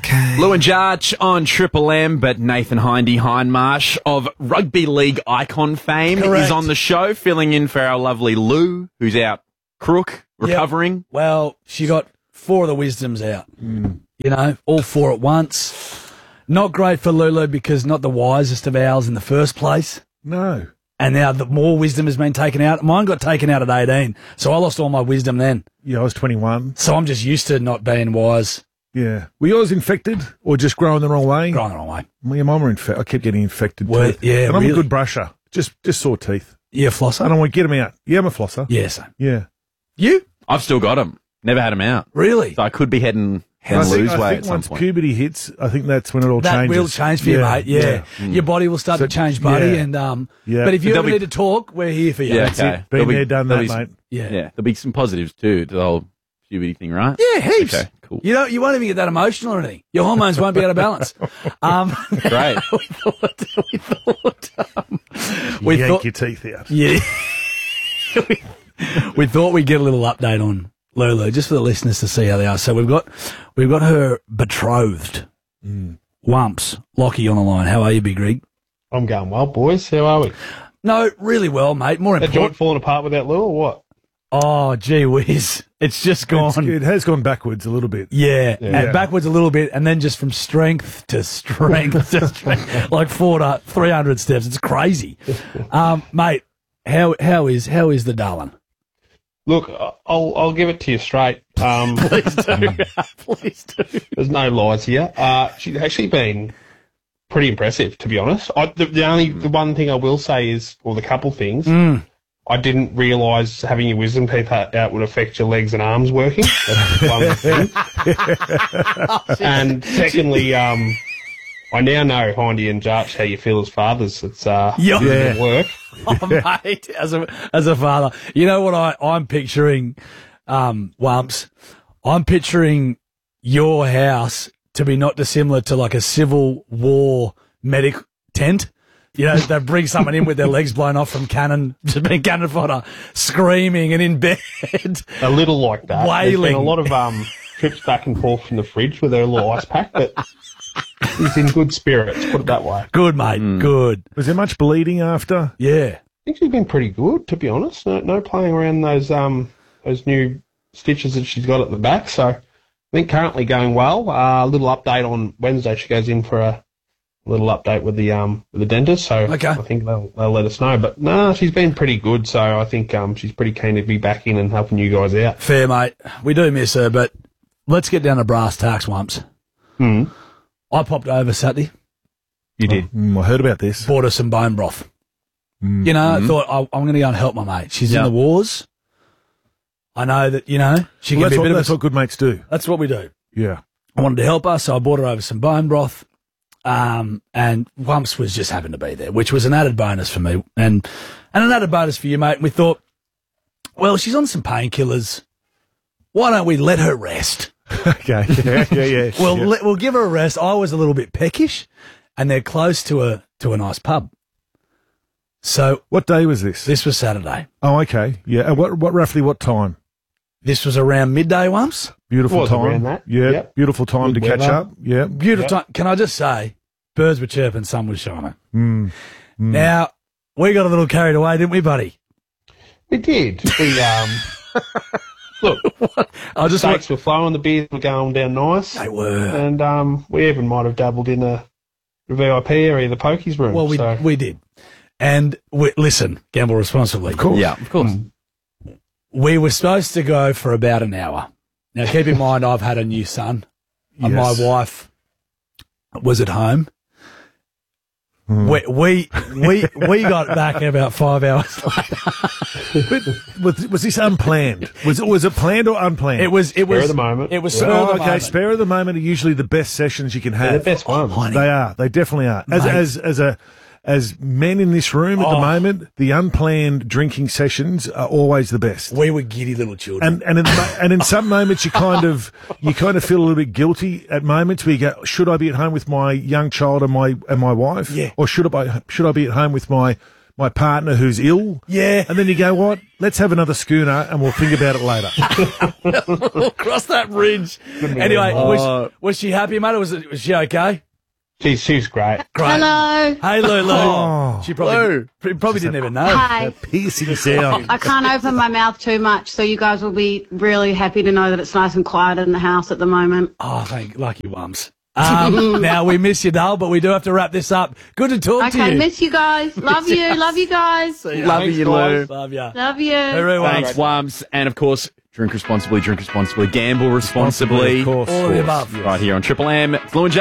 Okay. Lou and Jarch on Triple M, but Nathan Hindmarsh of Rugby League icon fame is on the show, filling in for our lovely Lou, who's out crook, recovering. Well, she got 4 of the wisdoms out. You know, all 4 at once. Not great for Lulu because not the wisest of owls in the first place. No. And now the more wisdom has been taken out. Mine got taken out at 18, so I lost all my wisdom then. Yeah, I was 21. So I'm just used to not being wise. Yeah. Were yours infected or just growing the wrong way? Growing the wrong way. Yeah, mine were infected. I kept getting infected Well, teeth. yeah, and I'm really? a good brusher. Just sore teeth. You a flosser? I don't want to get them out. Yeah, I'm a flosser. Yeah, same. Yeah. You? I've still got them. Never had them out. Really? So I could be heading I Lou's think way at some once point. puberty hits, I think that's when it all That changes. will change for you, mate. Yeah. Your body will start to change, buddy. yeah. And Yeah. But if you But ever there'll need to talk, we're here for you. Yeah, That's okay. it. Been There'll there, done that, there'll be- mate. Yeah. Yeah, there'll be some positives too to the whole puberty thing, right? Yeah, heaps. Okay, cool. You won't even get that emotional or anything. Your hormones won't be out of balance. Great. We Yank thought, your teeth out. yeah. we thought we'd get a little update on Lulu, just for the listeners to see how they are. So we've got her betrothed, Wumps, Lockie on the line. How are you, Big Rig? I'm going well, boys. How are we? No, really well, mate. More That important. joint falling apart without Lou or what? Oh, gee whiz. It's just gone. It has gone backwards a little bit. Yeah, and backwards a little bit, and then just from strength to strength to strength, like 300 steps. It's crazy, mate. How is the darling? Look, I'll give it to you straight. Please do, please do. There's no lies here. She's actually been pretty impressive, to be honest. The one thing I will say is, or the couple things, I didn't realise having your wisdom teeth out would affect your legs and arms working. That's one thing. And secondly, I now know, Hindy and Jarch, how you feel as fathers. It's good work. Oh, mate, as a father, you know what I'm picturing, Wumps? I'm picturing your house to be not dissimilar to like a Civil War medic tent. You know, they bring someone in with their legs blown off from cannon, just being cannon fodder, screaming and in bed. A little like that. Wailing. There's been a lot of trips back and forth from the fridge with her little ice pack, but he's in good spirits, put it that way. Good, mate, good. Was there much bleeding after? Yeah. I think she's been pretty good, to be honest. No playing around those new stitches that she's got at the back. So I think currently going well. A little update on Wednesday. She goes in for a little update with the dentist. So Okay. I think they'll let us know. But no, she's been pretty good. So I think she's pretty keen to be back in and helping you guys out. Fair, mate. We do miss her, but let's get down to brass tacks, Wumps. I popped over Saturday. You did. I heard about this. Bought her some bone broth. You know, I thought I'm going to go and help my mate. She's in the wars. I know that, she can Well, be a bit that's of what good mates do. That's what we do. Yeah. I wanted to help her, so I bought her over some bone broth. And Wumps was just happened to be there, which was an added bonus for me and an added bonus for you, mate. And we thought, well, she's on some painkillers. Why don't we let her rest? Okay. Yeah. We'll give her a rest. I was a little bit peckish, and they're close to a nice pub. So What day was this? this was Saturday. Oh, okay. Yeah. And what roughly what time? This was around midday, Wumps. Beautiful Was time. around that. Yeah. Yep. Beautiful time Good to catch weather. up. Yeah. Beautiful time. Can I just say, birds were chirping, sun was shining. Now, we got a little carried away, didn't we, buddy? We did. We look. I just Steaks were flowing, the beers were going down nice. They were. And we even might have dabbled in the VIP area, the pokies room. Well, we did. And listen, gamble responsibly. Of course. Yeah, of course. We were supposed to go for about an hour. Now, keep in mind, I've had a new son, and my Yes. wife was at home. We got back about 5 hours later. Was this unplanned? Was it planned or unplanned? It was Spur of the moment. It was Yeah. spur of the okay. moment. Spare of the moment are usually the best sessions you can They're have. the best ones. They are. They definitely are. As men in this room at the moment, the unplanned drinking sessions are always the best. We were giddy little children. And in some moments you kind of feel a little bit guilty at moments where you go, should I be at home with my young child and my wife? Yeah. Or should I be at home with my my partner who's ill. Yeah. And then you go, what? Let's have another schooner and we'll think about it later. We'll cross that bridge. Anyway, was she happy, mate, or was she okay? She's great. Great. Hello. Hey, Lulu. Oh. She probably didn't even know. Hi. Piercing sound. I can't open my mouth too much, so you guys will be really happy to know that it's nice and quiet in the house at the moment. Oh, lucky Wums. Now, we miss you, Dale, but we do have to wrap this up. Good to talk to you. Okay, miss you guys. Love you. Love you guys. Love you, Lou. Love you. Love you. Hooroo, Wums. Thanks, Wums. And of course, drink responsibly, gamble responsibly. Of course. All of the above. Right here on Triple M. Flu and J.